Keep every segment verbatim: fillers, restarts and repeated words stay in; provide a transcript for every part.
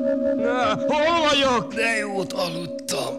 Na, hol vagyok? De jót aludtam.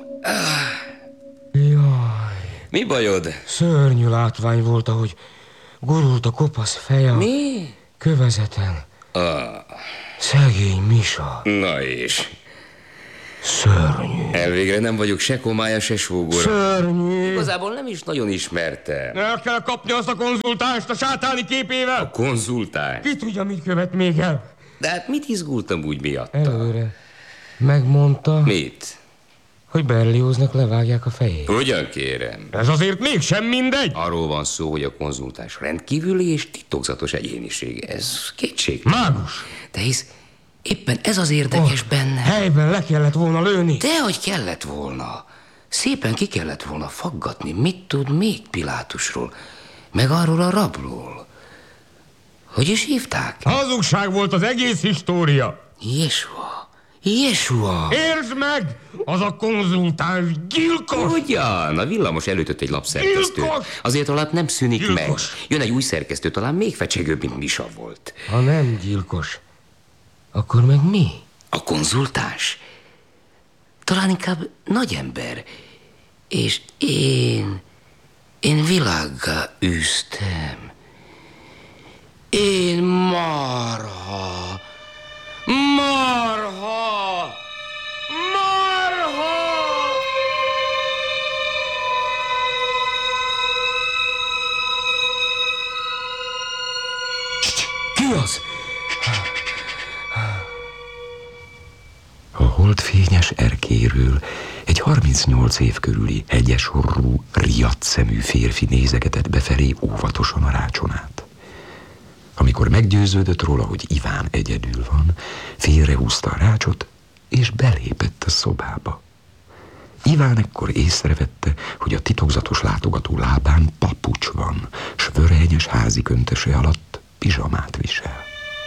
Jaj, Mi bajod? szörnyű látvány volt, ahogy gurult a kopasz feje. Mi? Kövezeten. Ah, Szegény Misa. na és? Szörnyű. Elvégre nem vagyok se komája, se sógora. Szörnyű. Igazából nem is nagyon ismertem. El kell kapni azt a konzultánst a sátáni képével. A konzultáns. Ki tudja, mit követ még el. De hát mit izgultam úgy miatta? Előre megmondta, Mit? hogy Berlioznak levágják a fejét. Ugyan kérem. Ez azért mégsem mindegy. Arról van szó, hogy a konzultáns rendkívüli és titokzatos egyéniség. Ez kétségtelen. Mágus. De hisz éppen ez az érdekes Ott, benne. helyben le kellett volna lőni. Dehogy kellett volna. Szépen ki kellett volna faggatni, mit tud még Pilátusról, meg arról a rabról. Hogy is hívták? Hazugság volt az egész história. Jesua. Jesua. Értsd meg! Az a konzultáns gyilkos! Ugyan, a villamos előtött egy lapszerkesztő. Gyilkos! Azért a lap nem szűnik Gyilkos! meg. Jön egy új szerkesztő, talán még fecsegőbb, mint Misa volt. Ha nem gyilkos, akkor meg mi? A konzultáns? Talán inkább nagy ember. És én... Én világgá űztem. Én marha. Marha. Marha. Ki az? A holdfényes erkéről egy harmincnyolc év körüli, hegyes orrú, riadt szemű férfi nézegetett befelé óvatosan a rácson át. Amikor meggyőződött róla, hogy Iván egyedül van, félrehúzta a rácsot, és belépett a szobába. Iván ekkor észrevette, hogy a titokzatos látogató lábán papucs van, s vörhenyes házi köntöse alatt pizsamát visel.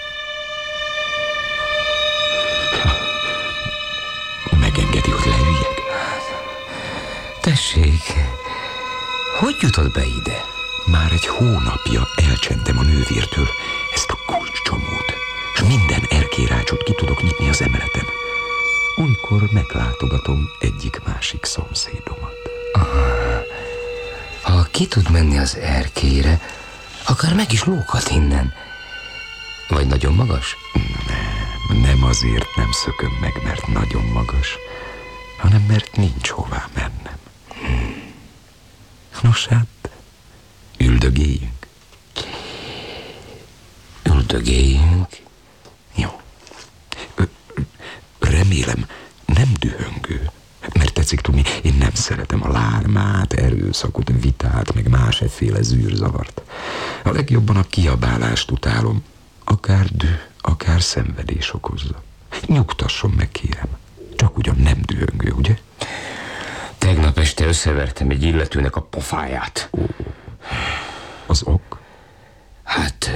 Megengedi, hogy leüljek? Tessék, hogy jutott be ide? Már egy hónapja elcsentem a nővértől ezt a kulcscsomót, és minden erkélyrácsot ki tudok nyitni az emeleten. Olykor meglátogatom egyik-másik szomszédomat. Aha. Ha ki tud menni az erkélyre, akár meg is lóghat innen. Vagy nagyon magas? Nem, nem azért nem szököm meg, mert nagyon magas, hanem mert nincs hová mennem. Hmm. Nos hát, üldögéljünk. Üldögéljünk? Jó. Remélem, nem dühöngő. Mert tetszik tudni, én nem szeretem a lármát, erőszakot, vitát, meg más efféle zűrzavart. A legjobban a kiabálást utálom. Akár düh, akár szenvedés okozza. Nyugtasson meg, kérem. Csak ugyan nem dühöngő, ugye? Tegnap este összevertem egy illetőnek a pofáját. Ó, az ok? Hát...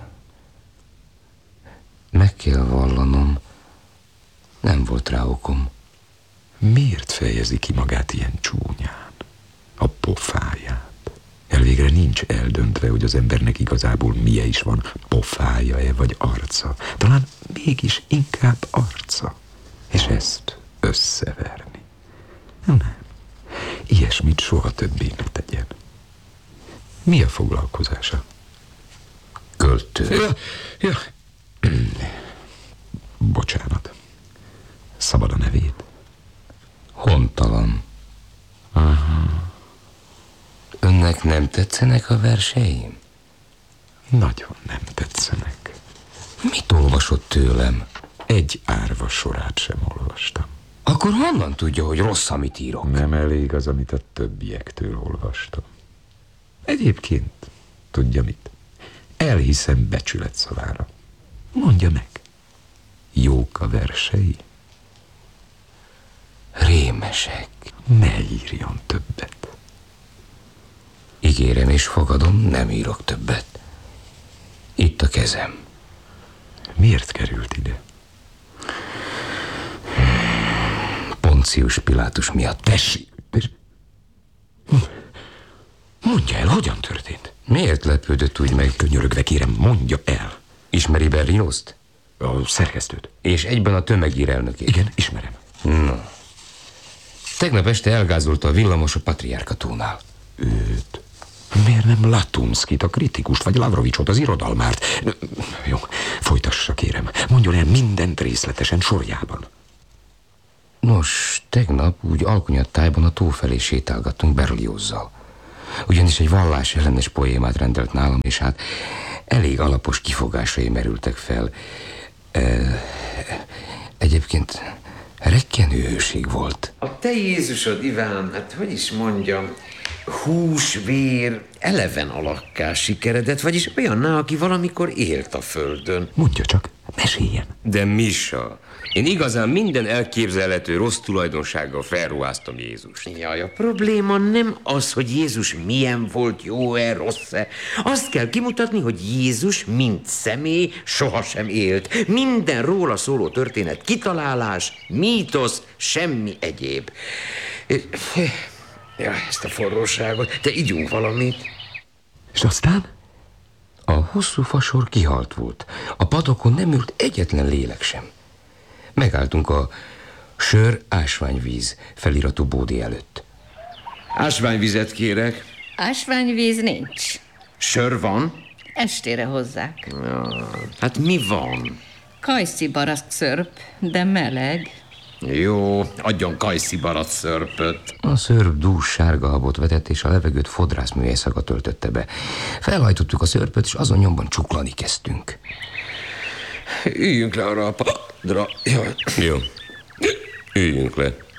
meg kell vallanom, nem volt rá okom. Miért fejezi ki magát ilyen csúnyán? A pofáját. Elvégre nincs eldöntve, hogy az embernek igazából milyen is van, pofája-e vagy arca. Talán mégis inkább arca. És ezt összeverni. Nem. Ilyesmit soha többé ne tegyen. Mi a foglalkozása? Költő. Ja, ja. Bocsánat. Szabad a nevét? Hontalan. Aha. Önnek nem tetszenek a verseim? Nagyon nem tetszenek. Mit olvasott tőlem? Egy árva sorát sem olvastam. Akkor honnan tudja, hogy rossz, amit írok? Nem elég az, amit a többiektől olvastam. Egyébként, tudja mit? Elhiszem becsület szavára. Mondja meg, jók a versei? Rémesek. Ne írjon többet. Ígérem és fogadom, nem írok többet. Itt a kezem. Miért került ide? Poncius Pilátus miatt. Tessék, tessék. Mondja el, hogyan történt? Miért lepődött úgy meg? Könyörögve kérem, mondja el. Ismeri Berlinoszt? A szerkesztőt. És egyben a tömegír elnökét. Igen, ismerem. No. Tegnap este elgázolta a villamos a Patriárka tónál. Őt. Miért nem Latunskit, a kritikust, vagy Lavrovicsot, az irodalmárt? Jó, folytassa, kérem. Mondjon el mindent részletesen, sorjában. Nos, tegnap úgy alkonyattájban a tó felé sétálgattunk Berliozzal. Ugyanis egy vallás ellenes poémát rendelt nálam, és hát elég alapos kifogásai merültek fel. E, egyébként rekkenő hőség volt. A te Jézusod, Iván, hát hogy is mondjam, hús, vér, eleven alakká sikeredett, vagyis olyanná, aki valamikor élt a földön. Mondja csak, meséljen. De Misha, én igazán minden elképzelhető rossz tulajdonsággal felruháztam Jézust. Jaj, a probléma nem az, hogy Jézus milyen volt, jó-e, rossz-e. Azt kell kimutatni, hogy Jézus, mint személy, sohasem élt. Minden róla szóló történet kitalálás, mítosz, semmi egyéb. Ja, ezt a forróságot. Te ígyunk valamit. És aztán? A hosszú fasor kihalt volt. A padokon nem ült egyetlen lélek sem. Megálltunk a sör ásványvíz feliratú bódé előtt. Ásványvizet kérek. Ásványvíz nincs. Sör van? Estére hozzák. Ja, hát mi van? Kajszi barack szörp, de meleg. Jó, adjon kajszi barack szörpöt. A szörp dús sárga habot vetett, és a levegőt fodrászműhely szaga töltötte be. Felhajtottuk a szörpöt, és azon nyomban csuklani kezdtünk. Üljünk le arra a padra. Jaj. Jó, üljünk le.